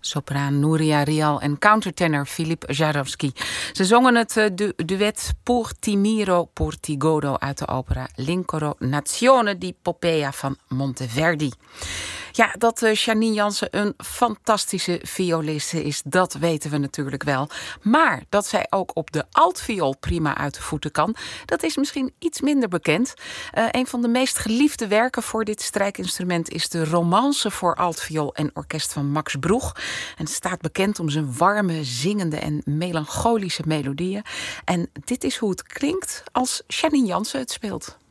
sopraan Nuria Rial en countertenor Filip Jarowski. Ze zongen het duet Por ti miro, por ti godo uit de opera L'Incoronazione di Poppea van Monteverdi. Ja, dat Janine Jansen een fantastische violiste is, dat weten we natuurlijk wel. Maar dat zij ook op de altviool prima uit de voeten kan, dat is misschien iets minder bekend. Een van de meest geliefde werken voor dit strijkinstrument is de Romance voor altviool en orkest van Max Broeg. En staat bekend om zijn warme, zingende en melancholische melodieën. En dit is hoe het klinkt als Janine Jansen het speelt.